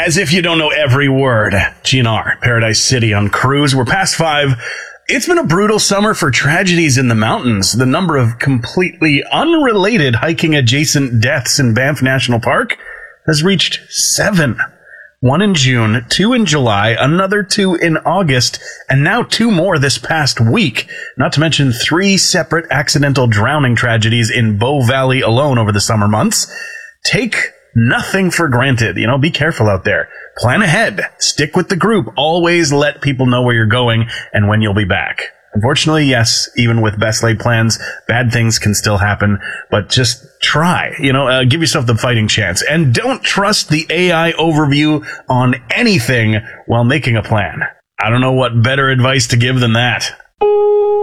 As if you don't know every word. GNR, Paradise City on cruise. We're past 5. It's been a brutal summer for tragedies in the mountains. The number of completely unrelated hiking-adjacent deaths in Banff National Park has reached 7. 1 in June, 2 in July, another 2 in August, and now 2 more this past week. Not to mention 3 separate accidental drowning tragedies in Bow Valley alone over the summer months. Take nothing for granted. Be careful out there. Plan ahead. Stick with the group. Always let people know where you're going and when you'll be back. Unfortunately, yes, even with best laid plans, bad things can still happen, but just try. Give yourself the fighting chance. And don't trust the AI overview on anything while making a plan. I don't know what better advice to give than that.